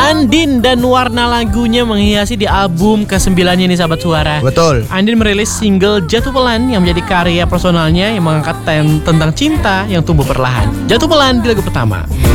Andin dan warna lagunya menghiasi di album ke-9-nya nih sahabat suara. Betul. Andin merilis single Jatuh Pelan yang menjadi karya personalnya yang mengangkat tentang cinta yang tumbuh perlahan. Jatuh Pelan di lagu pertama.